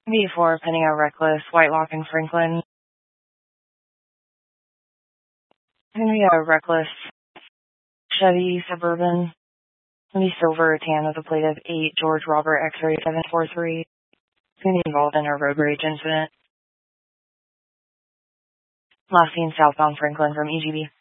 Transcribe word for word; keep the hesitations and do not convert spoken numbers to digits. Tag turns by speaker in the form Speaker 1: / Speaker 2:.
Speaker 1: V four, pending a reckless, Whitelock and Franklin. Gonna be a reckless Chevy Suburban. Gonna be silver tan with a plate of eight George Robert X-ray seven four three. Gonna be involved in a road rage incident. Last seen southbound Franklin from E G B.